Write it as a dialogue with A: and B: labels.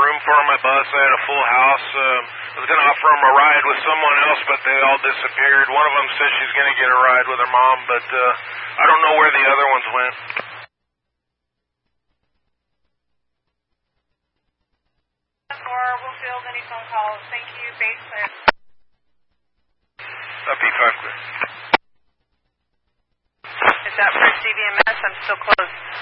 A: room for him. My bus, I had a full house. I was going to offer him a ride with someone else, but they all disappeared. One of them says she's going to get a ride with her mom, but I don't know where the other ones went.
B: We'll field any phone calls. Thank you. Base clear.
A: P5 clear.
B: Is that for CVMS? I'm still closed.